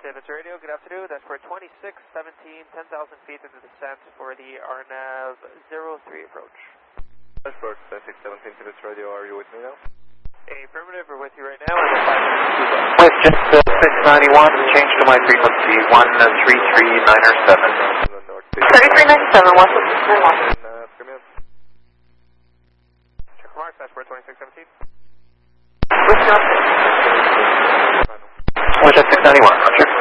Tibbetts Radio, good afternoon. That's for 2617, 10,000 feet into descent for the RNAV 03 approach. Dashboard 2617 Tibbetts Radio, are you with me now? Affirmative, we're with you right now. With just 691, change to my frequency 133907. 3397, what's the system? Come in. Check remarks, dashboard 2617. With just 691, roger.